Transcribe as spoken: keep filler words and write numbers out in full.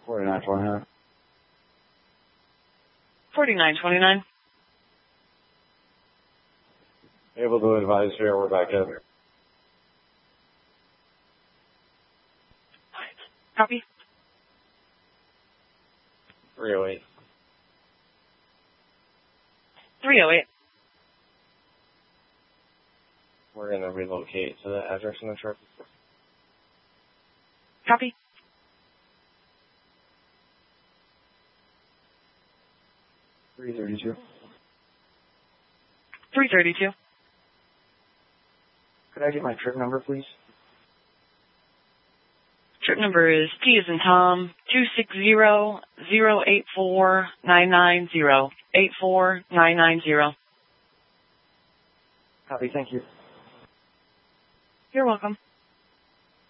forty-nine twenty-nine. forty-nine twenty-nine. Able to advise here, we're back in. Copy. three oh eight. three oh eight. We're going to relocate to the address in the truck. Copy. three thirty-two. three thirty-two. Could I get my trip number, please? Trip number is T as in Tom, two six zero, zero eight four, nine nine zero. eight four nine nine zero. Copy, thank you. You're welcome.